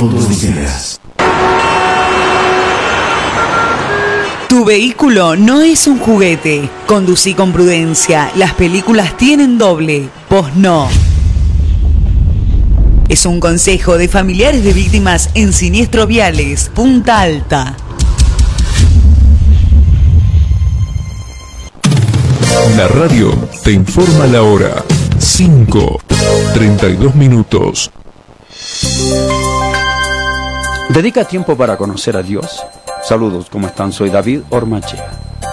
todos los días. Tu vehículo no es un juguete. Conducí con prudencia. Las películas tienen doble. Vos no. Es un consejo de familiares de víctimas en Siniestros Viales, Punta Alta. La radio te informa la hora. 5:32. ¿Dedica tiempo para conocer a Dios? Saludos, ¿cómo están? Soy David Ormachea.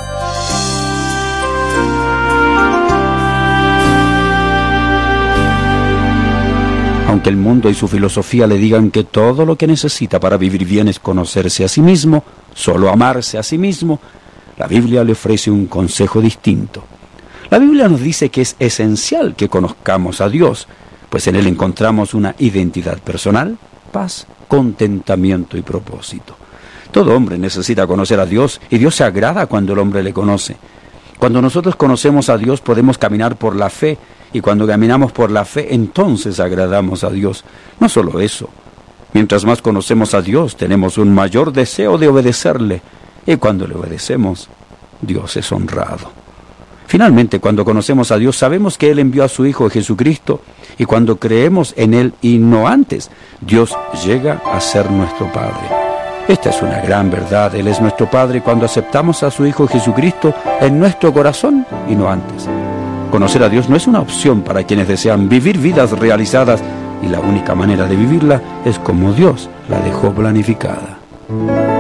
Aunque el mundo y su filosofía le digan que todo lo que necesita para vivir bien es conocerse a sí mismo, solo amarse a sí mismo, la Biblia le ofrece un consejo distinto. La Biblia nos dice que es esencial que conozcamos a Dios, pues en Él encontramos una identidad personal, paz, contentamiento y propósito. Todo hombre necesita conocer a Dios y Dios se agrada cuando el hombre le conoce. Cuando nosotros conocemos a Dios podemos caminar por la fe y cuando caminamos por la fe entonces agradamos a Dios. No solo eso, mientras más conocemos a Dios tenemos un mayor deseo de obedecerle y cuando le obedecemos, Dios es honrado. Finalmente, cuando conocemos a Dios sabemos que Él envió a su Hijo Jesucristo y cuando creemos en Él y no antes, Dios llega a ser nuestro Padre. Esta es una gran verdad. Él es nuestro Padre cuando aceptamos a su Hijo Jesucristo en nuestro corazón y no antes. Conocer a Dios no es una opción para quienes desean vivir vidas realizadas y la única manera de vivirla es como Dios la dejó planificada.